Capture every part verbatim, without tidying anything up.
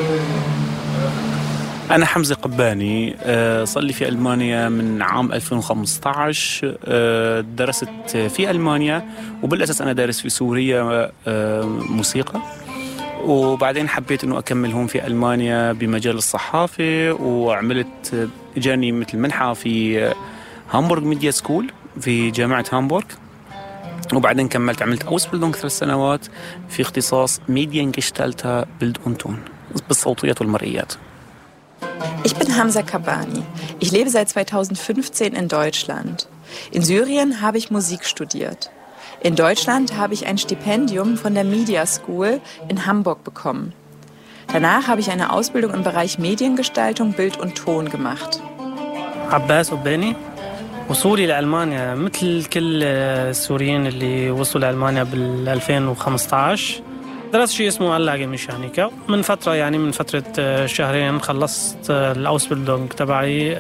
أنا حمزة قباني، صار لي في ألمانيا من عام ألفين وخمسة عشر. درست في ألمانيا، وبالأساس أنا دارس في سوريا موسيقى، وبعدين حبيت أنه أكمل هون في ألمانيا بمجال الصحافة، وعملت جاني مثل منحة في هامبورغ ميديا سكول في جامعة هامبورغ، وبعدين كملت عملت أوسبيلدونغ ثلاث سنوات في اختصاص Mediengestalter Bild und Ton بالصوتيات والمرئيات. Ich bin Hamza Kabani. Ich lebe seit zweitausendfünfzehn in Deutschland. In Syrien habe ich Musik studiert. In Deutschland habe ich ein Stipendium von der Media School in Hamburg bekommen. Danach habe ich eine Ausbildung im Bereich Mediengestaltung, Bild und Ton gemacht. عباس قباني، وصولي لألمانيا مثل كل السوريين اللي وصلوا لألمانيا بال ألفين وخمسة عشر. درست شيء اسمه ألاجي ميشانيكا من فترة، يعني من فترة شهرين خلصت الأوسبيلدونغ تبعي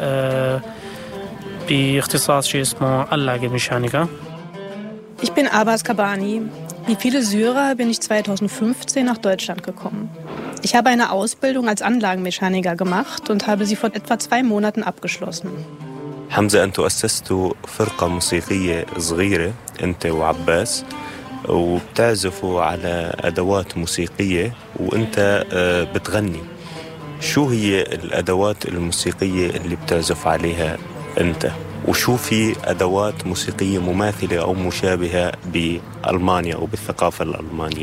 باختصاص شيء اسمه ألاجي ميشانيكا. Ich bin Abbas Kabani. Wie viele Syrer bin ich zweitausendfünfzehn nach Deutschland gekommen. Ich habe eine Ausbildung als Anlagenmechaniker gemacht und habe sie vor etwa zwei Monaten abgeschlossen. حمزة، أنتوا أسستوا فرقة موسيقية صغيرة أنت وعباس، وبتعزفوا على أدوات موسيقية وأنت بتغني. شو هي الأدوات الموسيقية اللي بتعزف عليها أنت؟ وشو في أدوات موسيقية مماثلة أو مشابهة بألمانيا أو بالثقافة الألمانية؟